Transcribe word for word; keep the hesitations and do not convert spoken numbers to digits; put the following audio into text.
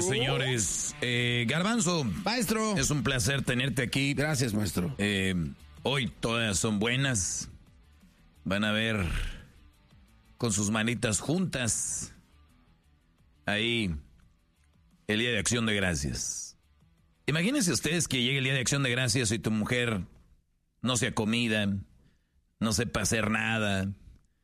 señores. Eh, Garbanzo. Maestro. Es un placer tenerte aquí. Gracias, maestro. Eh, hoy todas son buenas. Van a ver con sus manitas juntas. Ahí, el Día de Acción de Gracias. Imagínense ustedes que llegue el Día de Acción de Gracias y tu mujer no sea comida, no sepa hacer nada,